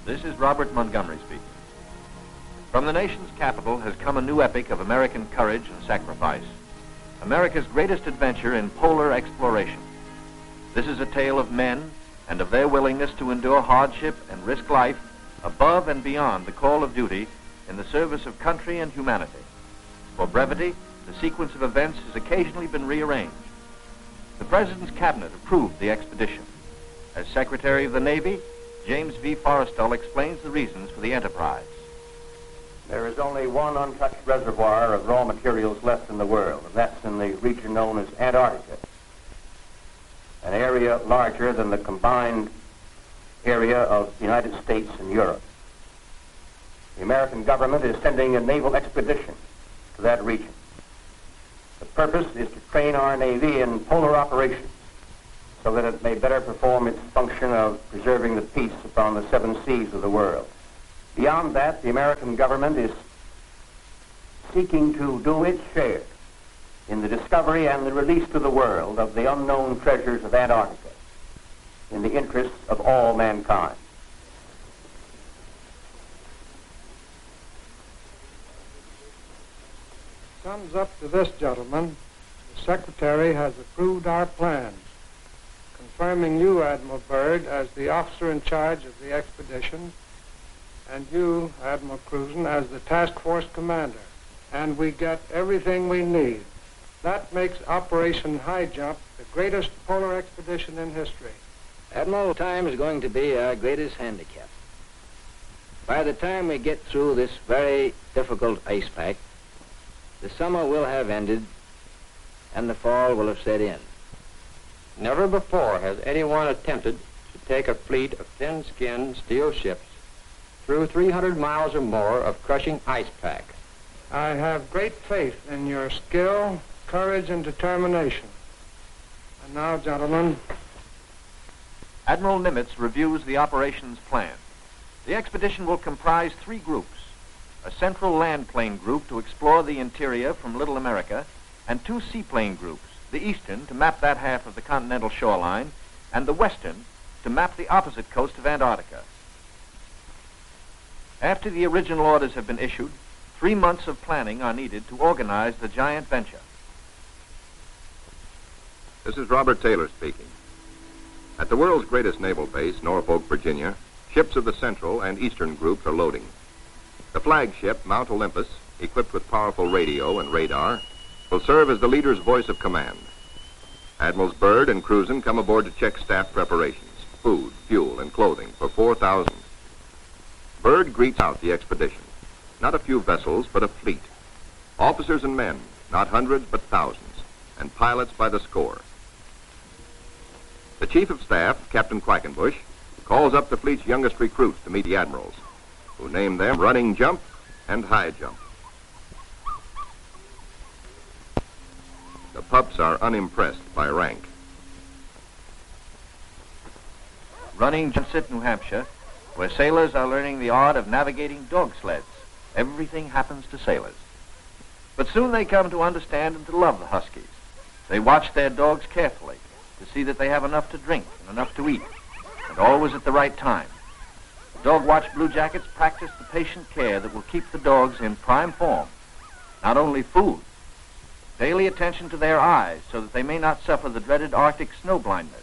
This is Robert Montgomery speaking. From the nation's capital has come a new epic of American courage and sacrifice, America's greatest adventure in polar exploration. This is a tale of men and of their willingness to endure hardship and risk life above and beyond the call of duty in the service of country and humanity. For brevity, the sequence of events has occasionally been rearranged. The President's cabinet approved the expedition. As Secretary of the Navy, James V. Forrestal explains the reasons for the enterprise. There is only one untouched reservoir of raw materials left in the world, and that's in the region known as Antarctica, an area larger than the combined area of the United States and Europe. The American government is sending a naval expedition to that region. The purpose is to train our Navy in polar operations so that it may better perform its function of preserving the peace upon the seven seas of the world. Beyond that, the American government is seeking to do its share in the discovery and the release to the world of the unknown treasures of Antarctica in the interests of all mankind. Sums up to this, gentlemen. The Secretary has approved our plans, confirming you, Admiral Byrd, as the officer in charge of the expedition, and you, Admiral Cruzen, as the task force commander. And we get everything we need. That makes Operation High Jump the greatest polar expedition in history. Admiral, time is going to be our greatest handicap. By the time we get through this very difficult ice pack, the summer will have ended and the fall will have set in. Never before has anyone attempted to take a fleet of thin-skinned steel ships through 300 miles or more of crushing ice pack. I have great faith in your skill, courage, and determination. And now, gentlemen. Admiral Nimitz reviews the operations plan. The expedition will comprise 3 groups: a central land plane group to explore the interior from Little America, and 2 seaplane groups, the eastern to map that half of the continental shoreline, and the western to map the opposite coast of Antarctica. After the original orders have been issued, 3 months of planning are needed to organize the giant venture. This is Robert Taylor speaking. At the world's greatest naval base, Norfolk, Virginia, ships of the Central and Eastern groups are loading. The flagship, Mount Olympus, equipped with powerful radio and radar, will serve as the leader's voice of command. Admirals Byrd and Cruzen come aboard to check staff preparations, food, fuel, and clothing for 4,000. Byrd greets out the expedition. Not a few vessels, but a fleet. Officers and men, not hundreds, but thousands, and pilots by the score. The Chief of Staff, Captain Quackenbush, calls up the fleet's youngest recruits to meet the admirals, who name them Running Jump and High Jump. The pups are unimpressed by rank. Running Jump at New Hampshire, where sailors are learning the art of navigating dog sleds. Everything happens to sailors. But soon they come to understand and to love the Huskies. They watch their dogs carefully to see that they have enough to drink and enough to eat, and always at the right time. The Dog Watch Bluejackets practice the patient care that will keep the dogs in prime form. Not only food, daily attention to their eyes so that they may not suffer the dreaded Arctic snow blindness,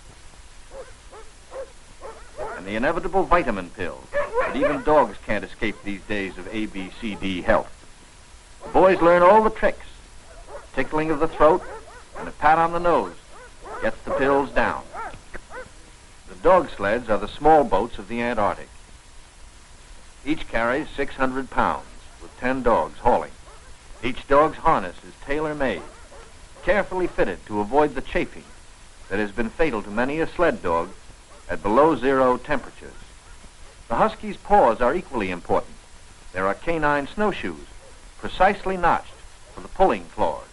and the inevitable vitamin pills that even dogs can't escape these days of ABCD health. The boys learn all the tricks. Tickling of the throat and a pat on the nose gets the pills down. The dog sleds are the small boats of the Antarctic. Each carries 600 pounds, with 10 dogs hauling. Each dog's harness is tailor-made, carefully fitted to avoid the chafing that has been fatal to many a sled dog at below 0 temperatures. The Husky's paws are equally important. There are canine snowshoes, precisely notched for the pulling claws.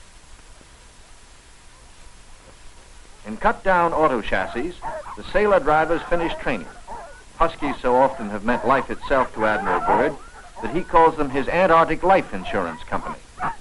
In cut-down auto chassis, the sailor drivers finish training. Huskies so often have meant life itself to Admiral Byrd that he calls them his Antarctic Life Insurance Company.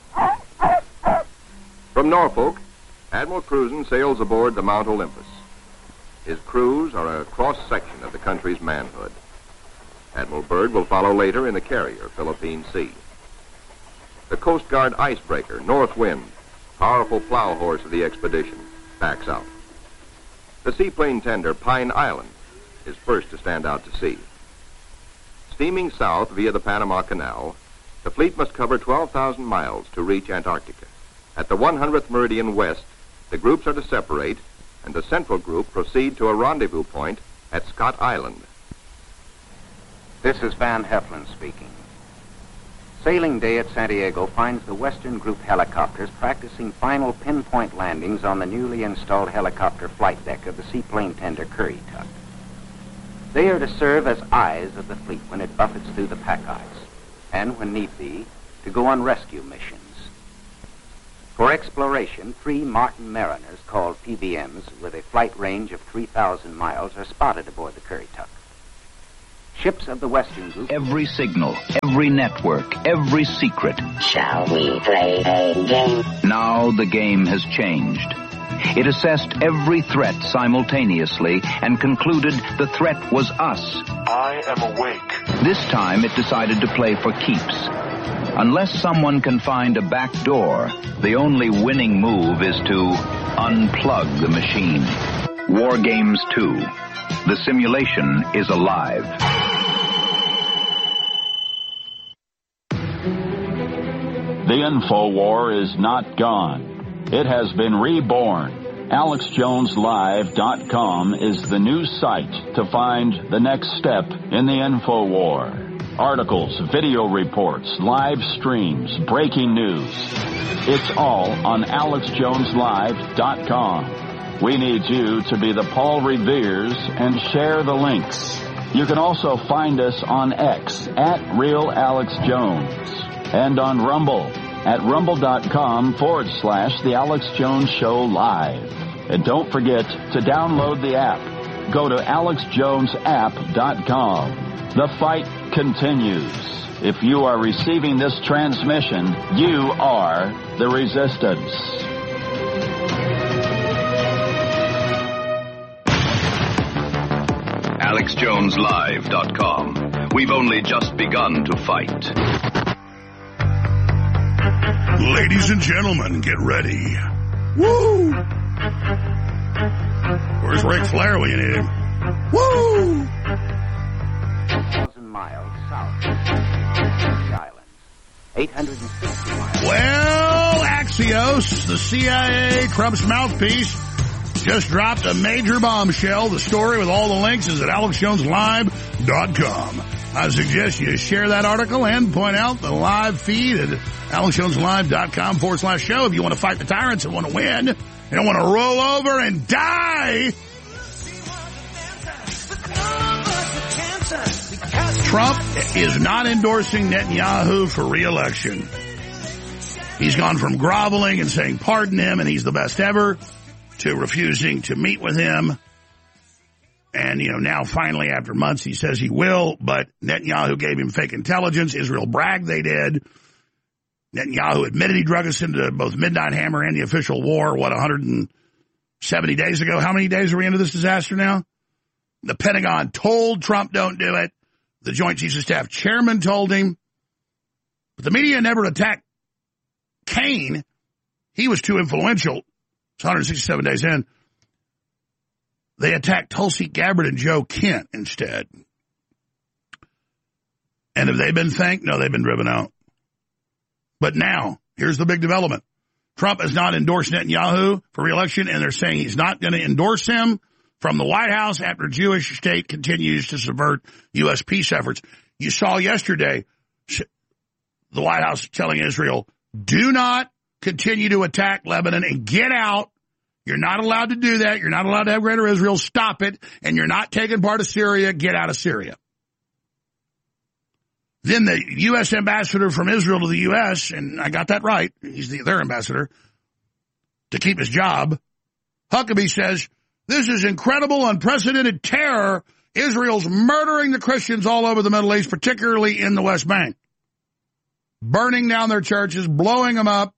From Norfolk, Admiral Cruzen sails aboard the Mount Olympus. His crews are a cross-section of the country's manhood. Admiral Byrd will follow later in the carrier, Philippine Sea. The Coast Guard icebreaker, North Wind, powerful plow horse of the expedition, backs out. The seaplane tender, Pine Island, is first to stand out to sea. Steaming south via the Panama Canal, the fleet must cover 12,000 miles to reach Antarctica. At the 100th meridian west, the groups are to separate, and the central group proceed to a rendezvous point at Scott Island. This is Van Heflin speaking. Sailing day at Santiago finds the Western Group helicopters practicing final pinpoint landings on the newly installed helicopter flight deck of the seaplane tender Currituck. They are to serve as eyes of the fleet when it buffets through the pack ice, and when need be, to go on rescue missions. For exploration, 3 Martin Mariners, called PBMs, with a flight range of 3,000 miles, are spotted aboard the Currituck. Ships of the Western Group... Every signal, every network, every secret. Shall we play a game? Now the game has changed. It assessed every threat simultaneously and concluded the threat was us. I am awake. This time it decided to play for keeps. Unless someone can find a back door, the only winning move is to unplug the machine. War Games 2. The simulation is alive. The InfoWar is not gone. It has been reborn. AlexJonesLive.com is the new site to find the next step in the InfoWar. Articles, video reports, live streams, breaking news. It's all on AlexJonesLive.com. We need you to be the Paul Reveres and share the links. You can also find us on X at RealAlexJones and on Rumble at rumble.com/The Alex Jones Show Live. And don't forget to download the app. Go to AlexJonesApp.com. The fight continues. If you are receiving this transmission, you are the resistance. AlexJonesLive.com. We've only just begun to fight. Ladies and gentlemen, get ready. Woo! Where's Ric Flair when you need him? Woo! 1,000 miles south of the islands. 860 miles. Well, Axios, the CIA, Trump's mouthpiece, just dropped a major bombshell. The story with all the links is at AlexJonesLive.com. I suggest you share that article and point out the live feed at AlexJonesLive.com/show if you want to fight the tyrants and want to win. You don't want to roll over and die. Trump is not endorsing Netanyahu for re-election. He's gone from groveling and saying pardon him and he's the best ever to refusing to meet with him. And, now finally after months he says he will, but Netanyahu gave him fake intelligence. Israel bragged they did. Netanyahu admitted he drug us into both Midnight Hammer and the official war, 170 days ago? How many days are we into this disaster now? The Pentagon told Trump don't do it. The Joint Chiefs of Staff chairman told him. But the media never attacked Kaine. He was too influential. It's 167 days in. They attacked Tulsi Gabbard and Joe Kent instead. And have they been thanked? No, they've been driven out. But now, here's the big development. Trump has not endorsed Netanyahu for re-election, and they're saying he's not going to endorse him from the White House after Jewish state continues to subvert U.S. peace efforts. You saw yesterday the White House telling Israel, do not continue to attack Lebanon and get out. You're not allowed to do that. You're not allowed to have Greater Israel. Stop it. And you're not taking part of Syria. Get out of Syria. Then the U.S. ambassador from Israel to the U.S., and I got that right, he's their ambassador, to keep his job, Huckabee says, this is incredible, unprecedented terror. Israel's murdering the Christians all over the Middle East, particularly in the West Bank. Burning down their churches, blowing them up.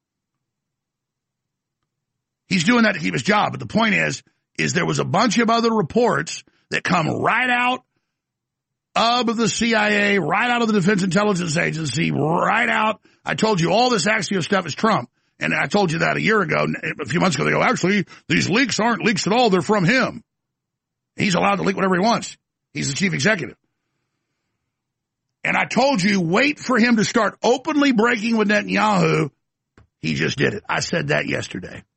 He's doing that to keep his job. But the point is there was a bunch of other reports that come right out of the CIA, right out of the Defense Intelligence Agency, right out. I told you all this Axios stuff is Trump. And I told you that a year ago, a few months ago. They go, actually, these leaks aren't leaks at all. They're from him. He's allowed to leak whatever he wants. He's the chief executive. And I told you, wait for him to start openly breaking with Netanyahu. He just did it. I said that yesterday.